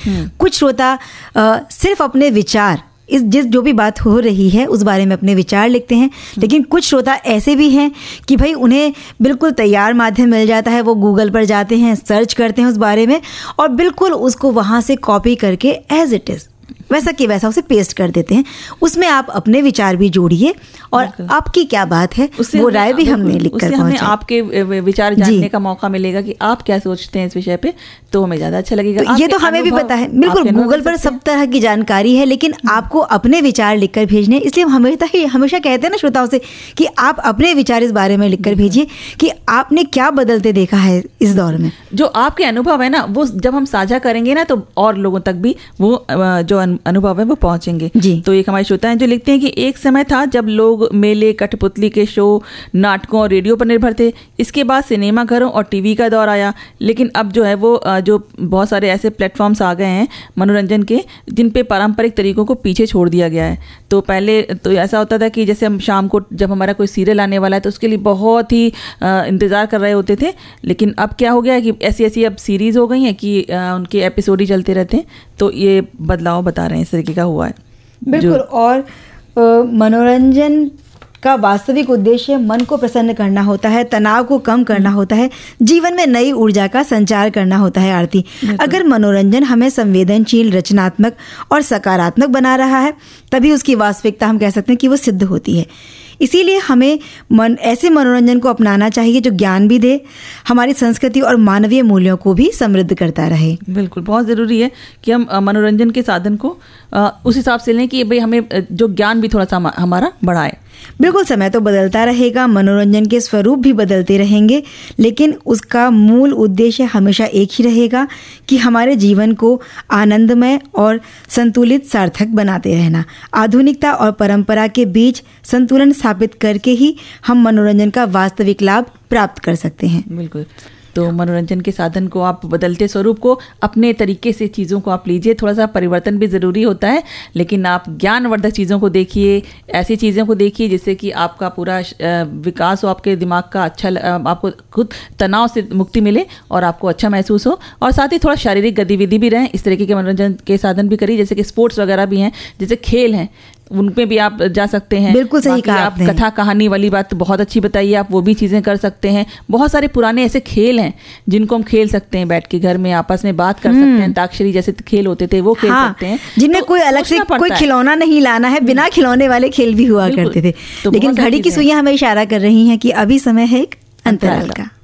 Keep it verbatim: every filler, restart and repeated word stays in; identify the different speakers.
Speaker 1: कुछ श्रोता आ, सिर्फ अपने विचार, इस जिस जो भी बात हो रही है उस बारे में अपने विचार लिखते हैं, लेकिन कुछ श्रोता ऐसे भी हैं कि भाई उन्हें बिल्कुल तैयार माध्यम मिल जाता है, वो गूगल पर जाते हैं, सर्च करते हैं उस बारे में और बिल्कुल उसको वहाँ से कॉपी करके एज इट इज़ वैसा कि वैसा उसे पेस्ट कर देते हैं। उसमें आप अपने विचार भी जोड़िए और आपकी क्या बात है वो राय भी हमने लिख कर
Speaker 2: हमें आपके विचार जानने का मौका मिलेगा कि आप क्या सोचते हैं इस विषय पे, तो हमें ज़्यादा अच्छा लगेगा।
Speaker 1: तो ये तो हमें भी पता है, बिल्कुल गूगल पर सब तरह की जानकारी है, लेकिन आपको अपने विचार लिखकर भेजने, इसलिए हम हमेशा ही हमेशा कहते हैं ना श्रोताओं से कि आप अपने विचार इस बारे में लिखकर भेजिए कि आपने क्या बदलते देखा है इस दौर में।
Speaker 2: जो आपके अनुभव है ना वो जब हम साझा करेंगे ना तो और लोगों तक भी वो जो अनुभव है वो पहुंचेंगे। तो एक हमारे श्रोता हैं जो लिखते हैं कि एक समय था जब लोग मेले, कठपुतली के शो, नाटकों और रेडियो पर निर्भर थे। इसके बाद सिनेमा घरों और टीवी का दौर आया, लेकिन अब जो है वो जो बहुत सारे ऐसे प्लेटफॉर्म्स आ गए हैं मनोरंजन के जिन पे पारंपरिक तरीकों को पीछे छोड़ दिया गया है। तो पहले तो ऐसा होता था कि जैसे हम शाम को जब हमारा कोई सीरियल आने वाला है तो उसके लिए बहुत ही इंतज़ार कर रहे होते थे, लेकिन अब क्या हो गया है कि ऐसी ऐसी अब सीरीज़ हो गई हैं कि उनके एपिसोड ही चलते रहते हैं। तो ये बदलाव बता रहे हैं इस तरीके का हुआ है।
Speaker 1: बिल्कुल। और आ, मनोरंजन का वास्तविक उद्देश्य मन को प्रसन्न करना होता है, तनाव को कम करना होता है, जीवन में नई ऊर्जा का संचार करना होता है। आरती, अगर मनोरंजन हमें संवेदनशील, रचनात्मक और सकारात्मक बना रहा है तभी उसकी वास्तविकता हम कह सकते हैं कि वो सिद्ध होती है। इसीलिए हमें मन ऐसे मनोरंजन को अपनाना चाहिए जो ज्ञान भी दे, हमारी संस्कृति और मानवीय मूल्यों को भी समृद्ध करता रहे।
Speaker 2: बिल्कुल, बहुत ज़रूरी है कि हम मनोरंजन के साधन को उस हिसाब से लें कि भाई हमें जो ज्ञान भी थोड़ा सा हमारा बढ़ाए।
Speaker 1: बिल्कुल, समय तो बदलता रहेगा, मनोरंजन के स्वरूप भी बदलते रहेंगे, लेकिन उसका मूल उद्देश्य हमेशा एक ही रहेगा कि हमारे जीवन को आनंदमय और संतुलित, सार्थक बनाते रहना। आधुनिकता और परंपरा के बीच संतुलन स्थापित करके ही हम मनोरंजन का वास्तविक लाभ प्राप्त कर सकते हैं।
Speaker 2: बिल्कुल। तो मनोरंजन के साधन को आप बदलते स्वरूप को अपने तरीके से चीज़ों को आप लीजिए। थोड़ा सा परिवर्तन भी ज़रूरी होता है, लेकिन आप ज्ञानवर्धक चीज़ों को देखिए, ऐसी चीज़ों को देखिए जिससे कि आपका पूरा विकास हो, आपके दिमाग का अच्छा, आपको खुद तनाव से मुक्ति मिले और आपको अच्छा महसूस हो, और साथ ही थोड़ा शारीरिक गतिविधि भी रहें। इस तरीके के मनोरंजन के साधन भी करिए, जैसे कि स्पोर्ट्स वगैरह भी हैं, जैसे खेल हैं, उनपे भी आप जा सकते हैं।
Speaker 1: बिल्कुल सही कहा
Speaker 2: आप
Speaker 1: आपने।
Speaker 2: कथा कहानी वाली बात बहुत अच्छी बताइए, आप वो भी चीज़ें कर सकते हैं। बहुत सारे पुराने ऐसे खेल हैं जिनको हम खेल सकते हैं, बैठ के घर में आपस में बात कर सकते हैं। अंताक्षरी जैसे खेल होते थे वो खेल
Speaker 1: हाँ,
Speaker 2: सकते हैं,
Speaker 1: जिनमें
Speaker 2: तो
Speaker 1: कोई अलग से कोई खिलौना नहीं लाना है, बिना खिलौने वाले खेल भी हुआ करते थे। तो लेकिन घड़ी की सुइयां हमें इशारा कर रही हैं कि अभी समय है एक अंतराल का।